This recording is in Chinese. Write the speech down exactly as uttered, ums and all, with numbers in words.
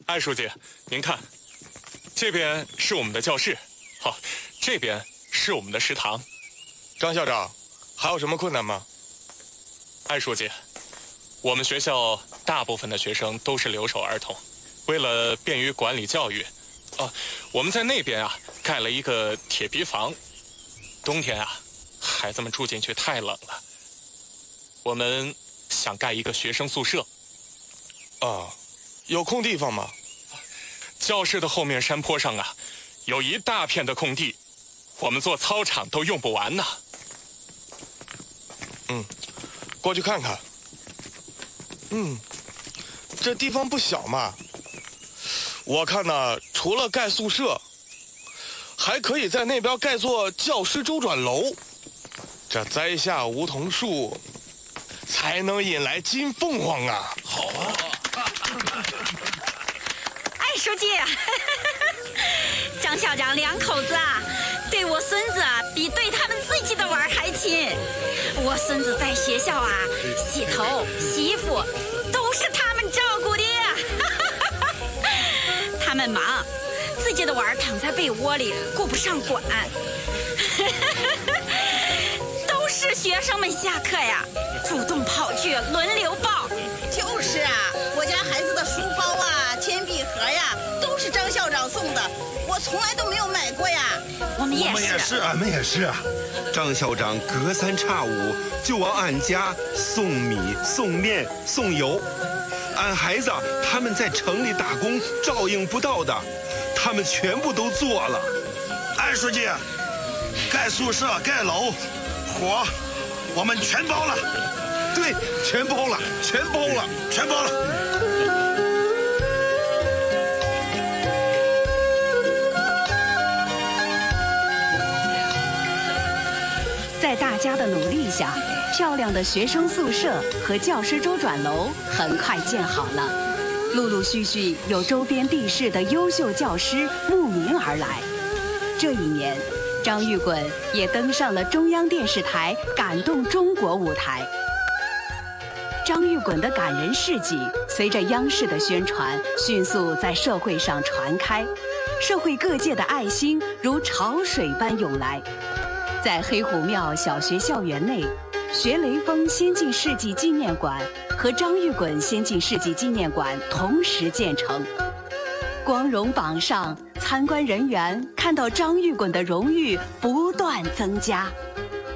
艾书记，您看，这边是我们的教室，好，这边是我们的食堂。 张校长，还有什么困难吗？ 艾书记，我们学校大部分的学生都是留守儿童，为了便于管理教育，啊，我们在那边啊盖了一个铁皮房，冬天啊，孩子们住进去太冷了，我们想盖一个学生宿舍。 啊，有空地方吗？ 教室的后面山坡上啊，有一大片的空地，我们做操场都用不完呢。 嗯，过去看看。嗯，这地方不小嘛。我看呢，除了盖宿舍，还可以在那边盖座教师周转楼。这栽下梧桐树，才能引来金凤凰啊！ 好啊！ 艾书记，张校长两口子啊，对我孙子啊，比对他们自己的娃儿还亲。我孙子在学校啊，洗头、洗衣服，都是他们照顾的。他们忙，自己的娃儿躺在被窝里，顾不上管。都是学生们下课呀，主动跑去轮流抱。 就是啊，我家孩子的书包啊、铅笔盒呀，都是张校长送的，我从来都没有买过呀。 我们也是， 我们也是， 俺们也是啊。张校长隔三差五就往俺家送米、送面、送油。俺孩子他们在城里打工，照应不到的，他们全部都做了。 艾书记，盖宿舍、盖楼，活我们全包了。 对，全包了，全包了， 全包了。 在大家的努力下，漂亮的学生宿舍和教师周转楼很快建好了。陆陆续续有周边地市的优秀教师慕名而来。这一年，张玉滚也登上了中央电视台《感动中国》舞台。张玉滚的感人事迹随着央视的宣传，迅速在社会上传开，社会各界的爱心如潮水般涌来。在黑虎庙小学校园内，学雷锋先进事迹纪念馆和张玉滚先进事迹纪念馆同时建成。光荣榜上，参观人员看到张玉滚的荣誉不断增加。